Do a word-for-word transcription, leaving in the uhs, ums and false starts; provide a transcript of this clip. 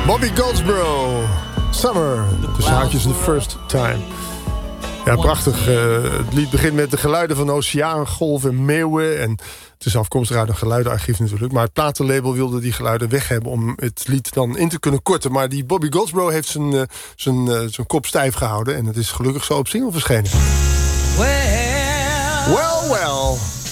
Bobby Goldsboro, Summer, de haakjes The First Time. Ja, prachtig. Uh, het lied begint met de geluiden van oceaangolven en meeuwen. En het is afkomstig uit een geluidenarchief natuurlijk. Maar het platenlabel wilde die geluiden weg hebben om het lied dan in te kunnen korten. Maar die Bobby Goldsboro heeft zijn, uh, zijn, uh, zijn kop stijf gehouden. En het is gelukkig zo op single verschenen. Well, well. well.